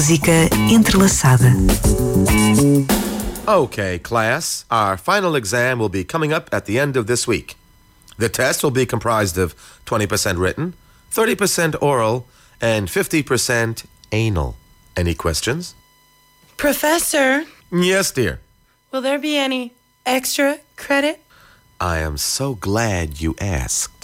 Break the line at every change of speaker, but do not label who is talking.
Música entrelaçada.
Okay, class, our final exam will be coming up at the end of this week. The test will be comprised of 20% written, 30% oral, and 50% anal. Any questions?
Professor,
Yes, dear.
will there be any extra credit?
I am so glad you asked.